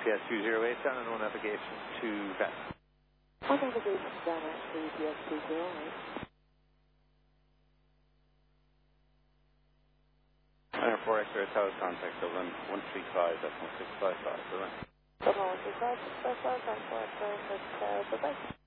GPS 208 down and no navigation to VET. One navigation down at GPS 208. Center 4 X-ray tower contact Dublin 135, that's 1655, Dublin. Dublin 135, 655, 94 X-ray, bye-bye.